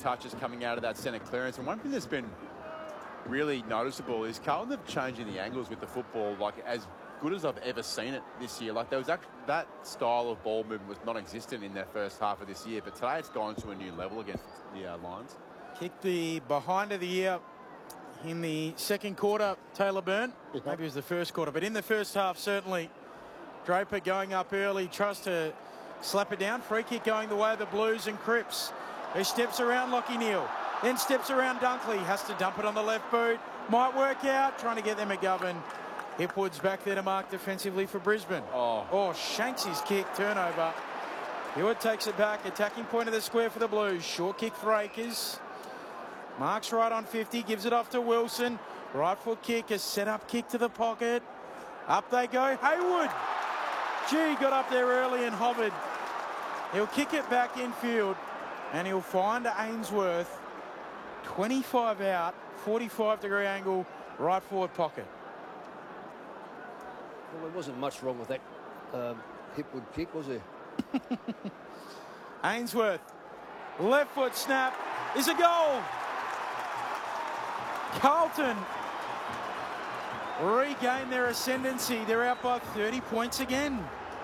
touches coming out of that centre clearance. And one thing that's been really noticeable is Carlton have changing the angles with the football, like as good as I've ever seen it this year. Like there was that style of ball movement was non-existent in their first half of this year, but today it's gone to a new level against the Lions. Kicked the behind of the year in the second quarter, Taylor Byrne. Maybe it was the first quarter, but in the first half, certainly. Draper going up early, tries to slap it down. Free kick going the way of the Blues and Cripps, who steps around Lachie Neale, then steps around Dunkley, has to dump it on the left boot. Might work out, trying to get there McGovern. Hipwood's back there to mark defensively for Brisbane. Oh, shanks his kick, turnover. Hewett takes it back, attacking point of the square for the Blues. Short kick for Akers. Marks right on 50, gives it off to Wilson. Right foot kick, a set-up kick to the pocket. Up they go, Haywood. Gee, got up there early and hovered. He'll kick it back infield and he'll find Ainsworth. 25 out, 45-degree angle, right forward pocket. Well, there wasn't much wrong with that Hipwood kick, was there? Ainsworth, left foot snap, is a goal. Carlton regain their ascendancy. They're out by 30 points again.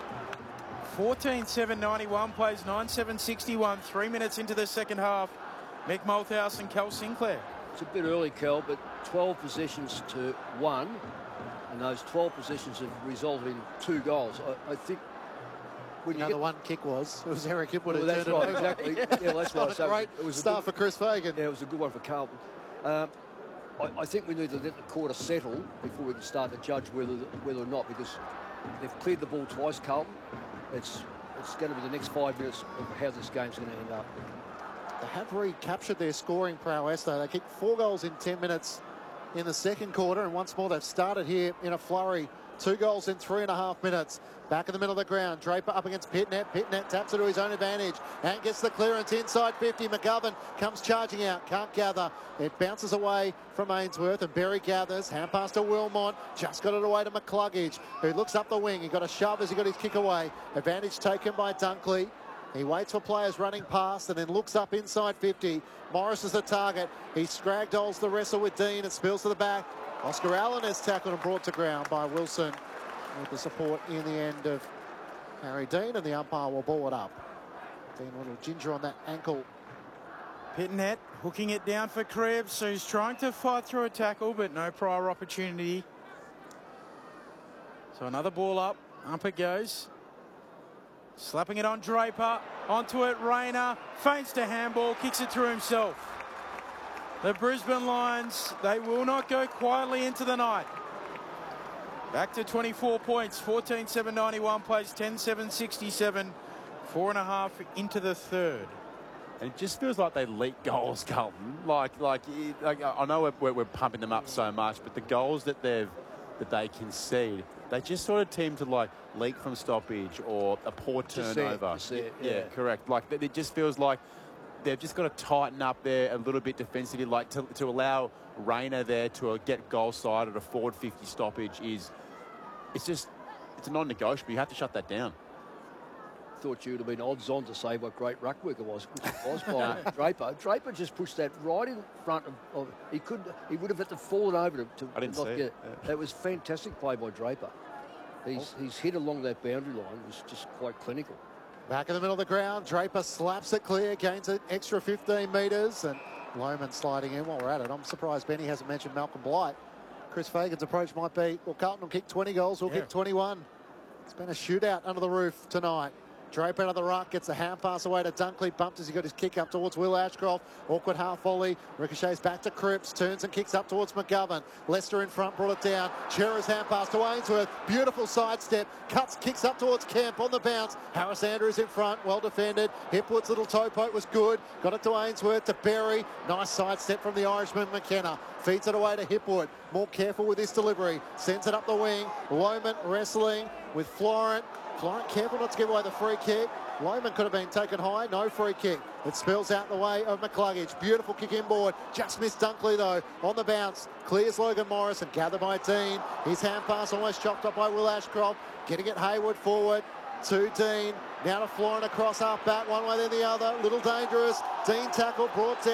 14-7-91 plays 9-7-61. 3 minutes into the second half. Mick Malthouse and Cal Sinclair. It's a bit early, Cal, but 12 possessions to 1. And those 12 possessions have resulted in 2 goals. I think when the one kick was Eric Hipwood. Well, that's right, exactly. Yeah, that's right. So great it was start for Chris Fagan. Yeah, it was a good one for Carlton. I think we need to let the quarter settle before we can start to judge whether or not, because they've cleared the ball twice, Carlton. It's going to be the next 5 minutes of how this game's going to end up. They have recaptured their scoring prowess, though. They kicked 4 goals in 10 minutes in the second quarter, and once more they've started here in a flurry. 2 goals in 3.5 minutes. Back in the middle of the ground. Draper up against Pitnet. Pitnet taps it to his own advantage and gets the clearance inside 50. McGovern comes charging out. Can't gather. It bounces away from Ainsworth and Berry gathers. Hand pass to Wilmot. Just got it away to McCluggage, who looks up the wing. He got a shove as he got his kick away. Advantage taken by Dunkley. He waits for players running past and then looks up inside 50. Morris is the target. He scragdolls the wrestle with Dean. It spills to the back. Oscar Allen is tackled and brought to ground by Wilson, with the support in the end of Harry Dean, and the umpire will ball it up. Dean a little ginger on that ankle. Pitnet hooking it down for Krebs, who's trying to fight through a tackle, but no prior opportunity. So another ball up it goes. Slapping it on Draper, onto it, Rayner, feints to handball, kicks it through himself. The Brisbane Lions, they will not go quietly into the night. Back to 24 points, 14-7-91 plays 10-7-67, 4.5 into the third. And it just feels like they leak goals, Carlton. Like I know we're pumping them up so much, but the goals that they concede, they just sort of seem to like leak from stoppage or a poor turnover. Yeah, correct. Like it just feels like they've just got to tighten up there a little bit defensively, like to allow Rayner there to get goal side at a forward 50 stoppage it's a non-negotiable. You have to shut that down. Thought you would have been odds on to say what great ruck work it was, which it was by Draper. Draper just pushed that right in front of he would have had to fall over to I didn't not see get it. it. That was fantastic play by Draper. He's hit along that boundary line. It was just quite clinical. Back in the middle of the ground, Draper slaps it clear, gains an extra 15 metres, and Lohman sliding in while we're at it. I'm surprised Benny hasn't mentioned Malcolm Blight. Chris Fagan's approach might be, well, Carlton will kick 20 goals, we'll kick 21. It's been a shootout under the roof tonight. Draper out of the ruck, gets the hand pass away to Dunkley, bumped as he got his kick up towards Will Ashcroft. Awkward half volley, ricochets back to Cripps, turns and kicks up towards McGovern. Lester in front, brought it down. Chera's hand pass to Ainsworth, beautiful sidestep, kicks up towards Kemp on the bounce. Harris Andrews in front, well defended. Hipwood's little toe poke was good, got it to Ainsworth, to Berry. Nice sidestep from the Irishman, McKenna. Feeds it away to Hipwood, more careful with his delivery, sends it up the wing. Lohman wrestling with Florent. Florent careful not to give away the free kick. Lohman could have been taken high, no free kick. It spills out the way of McCluggage. Beautiful kick inboard, just missed Dunkley though. On the bounce, clears Logan Morris and gathered by Dean. His hand pass almost chopped up by Will Ashcroft. Getting it Hayward forward to Dean. Now to Florent across half back, one way then the other. Little dangerous. Dean tackle brought down.